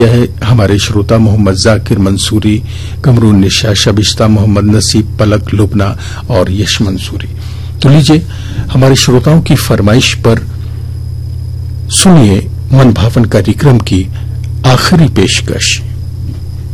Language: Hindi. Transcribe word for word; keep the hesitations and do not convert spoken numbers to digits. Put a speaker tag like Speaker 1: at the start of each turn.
Speaker 1: यह है हमारे श्रोता मोहम्मद जाकिर मंसूरी, कमरून निशा, शबिश्ता मोहम्मद नसीब, पलक लुबना और यश मंसूरी। तो लीजिए हमारे श्रोताओं की फरमाइश पर सुनिए मन भावन कार्यक्रम की आखिरी पेशकश।